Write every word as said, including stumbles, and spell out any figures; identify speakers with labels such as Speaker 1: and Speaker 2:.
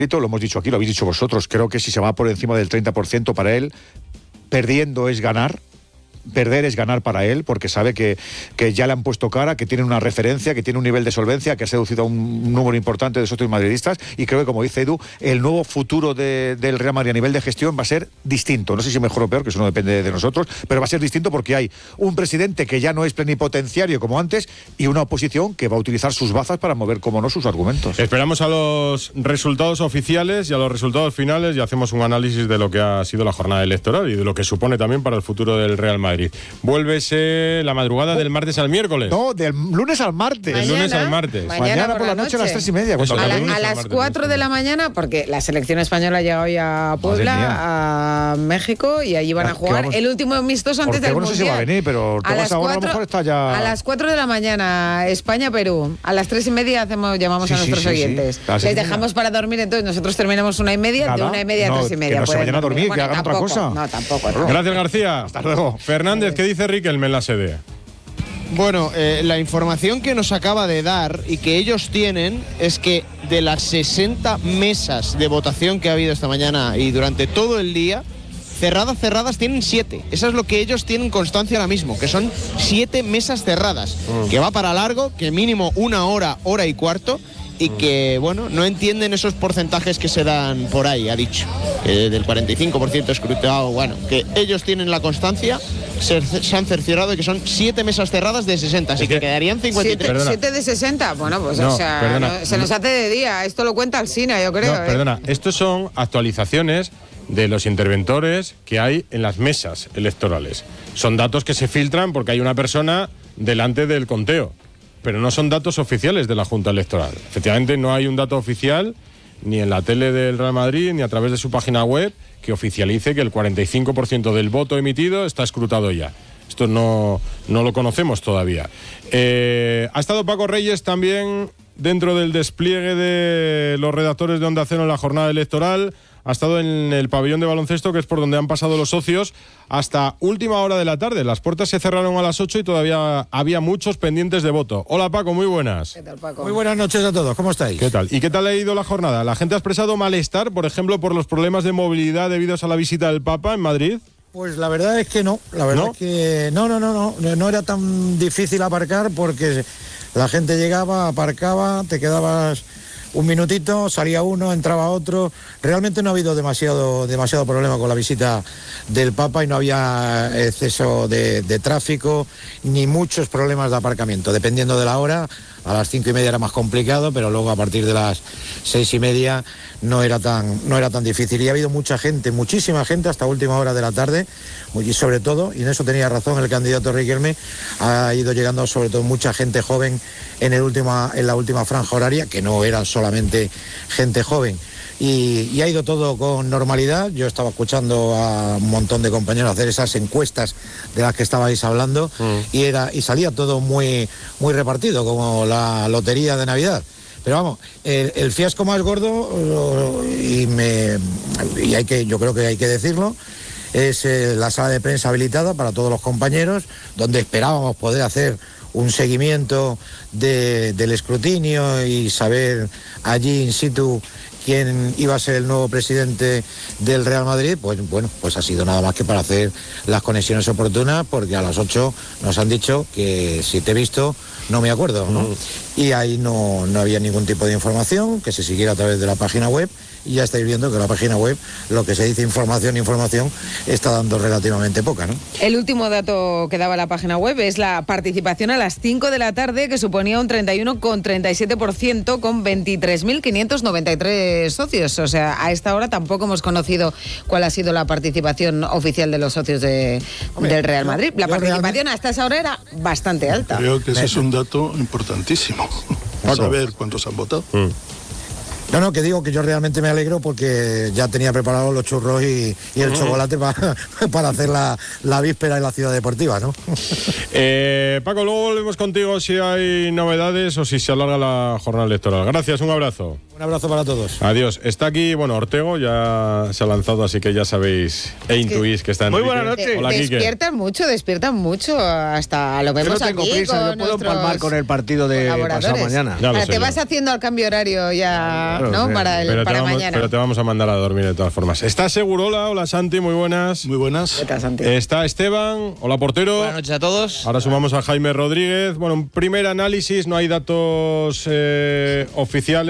Speaker 1: lo hemos dicho aquí, lo habéis dicho vosotros, creo que si se va por encima del treinta por ciento para él, perdiendo es ganar. Perder es ganar para él, porque sabe que, que ya le han puesto cara, que tiene una referencia, que tiene un nivel de solvencia, que ha seducido a un número importante de socios madridistas, y creo que, como dice Edu, el nuevo futuro de, del Real Madrid a nivel de gestión va a ser distinto. No sé si mejor o peor, que eso no depende de nosotros, pero va a ser distinto porque hay un presidente que ya no es plenipotenciario como antes y una oposición que va a utilizar sus bazas para mover, como no, sus argumentos.
Speaker 2: Esperamos a los resultados oficiales y a los resultados finales y hacemos un análisis de lo que ha sido la jornada electoral y de lo que supone también para el futuro del Real Madrid. Vuélvese la madrugada del martes al miércoles.
Speaker 1: No, del lunes al martes.
Speaker 2: Del lunes al martes.
Speaker 1: Mañana, mañana por, por la noche, noche a las tres y media.
Speaker 3: Eso, a, la, a las cuatro de la mañana, porque la selección española ha llegado ya a Puebla, a México, y allí van a jugar el último amistoso antes del
Speaker 1: no
Speaker 3: Mundial.
Speaker 1: sé si va a venir, pero a las ahora cuatro, a lo mejor está ya...
Speaker 3: A las cuatro de la mañana, España-Perú. A las tres y media hacemos, llamamos sí, a nuestros sí, oyentes. Sí, sí. Les dejamos para dormir, entonces nosotros terminamos una y media, Nada. de una y media
Speaker 1: no,
Speaker 3: a tres y media.
Speaker 1: Que no se vayan a dormir, bueno, que hagan
Speaker 3: tampoco,
Speaker 1: otra cosa.
Speaker 3: No, tampoco. No.
Speaker 2: Gracias, García.
Speaker 1: Hasta luego.
Speaker 2: Fernández, ¿qué dice Riquelme en la sede?
Speaker 4: Bueno, eh, la información que nos acaba de dar y que ellos tienen es que de las sesenta mesas de votación que ha habido esta mañana y durante todo el día, cerradas, cerradas, tienen siete. Eso es lo que ellos tienen constancia ahora mismo, que son siete mesas cerradas, mm. que va para largo, que mínimo una hora, hora y cuarto, y que, bueno, no entienden esos porcentajes que se dan por ahí, ha dicho, que del cuarenta y cinco por ciento escrutado, bueno, que ellos tienen la constancia, se, se han cerciorado de que son siete mesas cerradas de sesenta, así que, que quedarían cincuenta y tres.
Speaker 3: ¿siete de sesenta? Bueno, pues no, o sea, no, se nos hace de día, esto lo cuenta Alsina, yo creo.
Speaker 2: No, perdona, ¿eh? Estos son actualizaciones de los interventores que hay en las mesas electorales. Son datos que se filtran porque hay una persona delante del conteo, pero no son datos oficiales de la Junta Electoral. Efectivamente, no hay un dato oficial ni en la tele del Real Madrid ni a través de su página web que oficialice que el cuarenta y cinco por ciento del voto emitido está escrutado ya. Esto no, no lo conocemos todavía. Eh, ha estado Paco Reyes también dentro del despliegue de los redactores de Onda Cero en la jornada electoral. Ha estado en el pabellón de baloncesto, que es por donde han pasado los socios, hasta última hora de la tarde. Las puertas se cerraron a las ocho y todavía había muchos pendientes de voto. Hola, Paco, muy buenas.
Speaker 5: ¿Qué tal, Paco? Muy buenas noches a todos, ¿cómo estáis?
Speaker 2: ¿Qué tal? ¿Y qué tal ha ido la jornada? ¿La gente ha expresado malestar, por ejemplo, por los problemas de movilidad debidos a la visita del Papa en Madrid?
Speaker 5: Pues la verdad es que no, la verdad ¿No? es que no, no, no, no, no era tan difícil aparcar porque la gente llegaba, aparcaba, te quedabas un minutito, salía uno, entraba otro. Realmente no ha habido demasiado, demasiado problema con la visita del Papa y no había exceso de, de tráfico ni muchos problemas de aparcamiento. Dependiendo de la hora, a las cinco y media era más complicado, pero luego a partir de las seis y media no era tan, no era tan difícil. Y ha habido mucha gente, muchísima gente hasta última hora de la tarde, y sobre todo, y en eso tenía razón el candidato Riquelme, ha ido llegando sobre todo mucha gente joven en, el última, en la última franja horaria, que no eran solamente gente joven. Y, y ha ido todo con normalidad. Yo estaba escuchando a un montón de compañeros hacer esas encuestas de las que estabais hablando mm. y, era, y salía todo muy, muy repartido, como la lotería de Navidad. Pero vamos, el, el fiasco más gordo, y, me, y hay que, yo creo que hay que decirlo, es eh, la sala de prensa habilitada para todos los compañeros, donde esperábamos poder hacer un seguimiento de, del escrutinio y saber allí in situ quién iba a ser el nuevo presidente del Real Madrid. Pues bueno, pues ha sido nada más que para hacer las conexiones oportunas, porque a las ocho nos han dicho que si te he visto no me acuerdo, ¿no? Mm. Y ahí no, no había ningún tipo de información, que se siguiera a través de la página web. Y ya estáis viendo que la página web, lo que se dice información, información, está dando relativamente poca, ¿no?
Speaker 3: El último dato que daba la página web es la participación a las cinco de la tarde, que suponía un treinta y uno coma treinta y siete por ciento con veintitrés mil quinientos noventa y tres socios. O sea, a esta hora tampoco hemos conocido cuál ha sido la participación oficial de los socios de, Hombre, del Real Madrid. La participación realmente... hasta esa hora era bastante alta.
Speaker 6: Creo que ese es un dato importantísimo. Saber cuántos han votado. Mm.
Speaker 5: No, no, que digo que yo realmente me alegro porque ya tenía preparados los churros y, y el uh-huh. chocolate para, para hacer la, la víspera en la ciudad deportiva, ¿no?
Speaker 2: Eh, Paco, luego volvemos contigo si hay novedades o si se alarga la jornada electoral. Gracias, un abrazo.
Speaker 5: Un abrazo para todos.
Speaker 2: Adiós. Está aquí, bueno, Ortego ya se ha lanzado, así que ya sabéis e intuís que está en
Speaker 7: Muy buenas noches.
Speaker 2: Hola, Quique.
Speaker 3: Despiertan mucho, despiertan mucho. Hasta lo vemos
Speaker 7: Yo no tengo
Speaker 3: aquí
Speaker 7: prisa,
Speaker 3: con
Speaker 7: yo puedo
Speaker 3: nuestros
Speaker 7: empalmar con el partido de
Speaker 3: colaboradores.
Speaker 7: pasado mañana.
Speaker 2: Ya lo
Speaker 3: Ahora
Speaker 2: sé
Speaker 3: te
Speaker 2: yo.
Speaker 3: vas haciendo al cambio horario ya,
Speaker 7: Claro,
Speaker 3: ¿no?
Speaker 7: sí.
Speaker 3: Para, el,
Speaker 2: Pero te,
Speaker 3: para
Speaker 2: vamos,
Speaker 3: mañana.
Speaker 2: pero te vamos a mandar a dormir de todas formas. ¿Está Segurola? Hola, Santi, muy buenas.
Speaker 6: Muy buenas.
Speaker 3: ¿Qué tal, Santi?
Speaker 2: Está Esteban, hola, portero.
Speaker 8: Buenas noches a todos.
Speaker 2: Ahora sumamos a Jaime Rodríguez. Bueno, un primer análisis, no hay datos eh, oficiales.